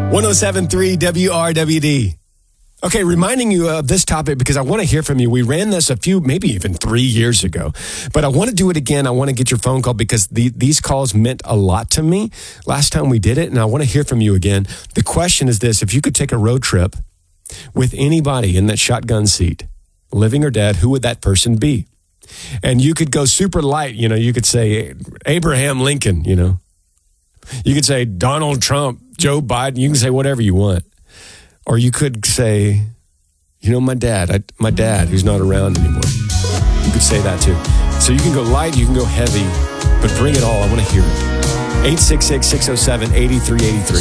107.3 WRWD. Okay, reminding you of this topic because I want to hear from you. We ran this a few, maybe even 3 years ago, but I want to do it again. I want to get your phone call because these calls meant a lot to me last time we did it, and I want to hear from you again. The question is this: if you could take a road trip with anybody in that shotgun seat, living or dead, who would that person be? And you could go super light. You know, you could say Abraham Lincoln, you know. You could say Donald Trump, Joe Biden. You can say whatever you want. Or you could say, you know, my dad who's not around anymore. You could say that too. So you can go light, you can go heavy, but bring it all. I want to hear it. 866-607-8383.